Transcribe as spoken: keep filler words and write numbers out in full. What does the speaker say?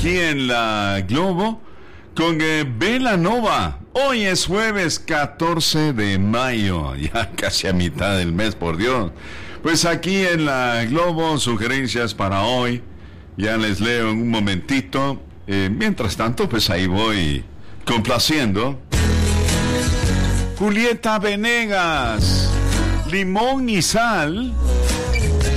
aquí en la Globo con eh, Belanova. Hoy es jueves catorce de mayo, ya casi a mitad del mes, por Dios. Pues aquí en la Globo, sugerencias para hoy, ya les leo en un momentito. Eh, mientras tanto, pues ahí voy complaciendo. Julieta Venegas, Limón y Sal.